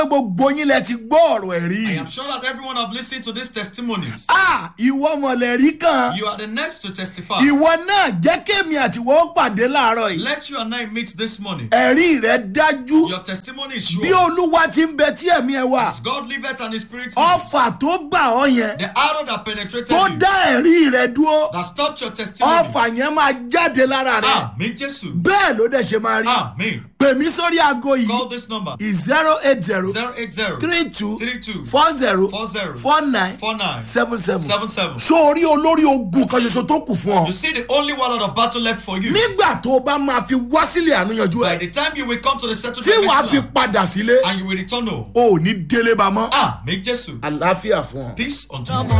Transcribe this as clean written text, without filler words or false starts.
gbogbo yín lẹ ti gbọ́ ọ̀rọ̀ ẹ̀rí. I am sure that everyone have listened to these testimonies. Ìwọ mọ̀lẹ́rí kan. You are the next to testify. Ìwọ náà jẹ́ kémi àtiwọ́ pàdé láàárọ̀ yìí. Let you and I meet this morning. Ẹ̀rí rẹ̀ dájú. Your testimony is sure. Bí Olúwa ti ń bẹ tí ẹ̀mí ẹ wà. As God liveth and His Spirit Ọfà tó gbà ọ́ yẹn. the arrow that penetrated Tó you, dá ẹ̀rí rẹ̀ dúró. that stopped your testimony. Ọfà yẹn máa jáde lára rẹ̀. Amen, Jesus. Bẹ́ẹ̀ ló dẹ̀ ṣe máa rí. Amen. Pè mí sórí aago yìí. Call this number. 080 080 32 32 40 40 49 49 77. 77. Sórí olórí ogun kan ṣoṣo tó kù fún You ọ. see the only one lot of battle left for you. Nígbà tó o bá máa fi wá sílé àníyànjú By ẹ̀. the time you will come to the settled Tí wàá fi land padà sílé. and you will return home. O ò ní délé ba mọ́. Amen, Jesus. Àlàáfíà fún ọ. Peace unto you.